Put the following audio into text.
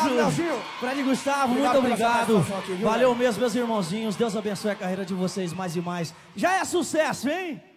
Fred e Gustavo, muito obrigado. Valeu mesmo, meus irmãozinhos. Deus abençoe a carreira de vocês mais e mais. Já é sucesso, hein?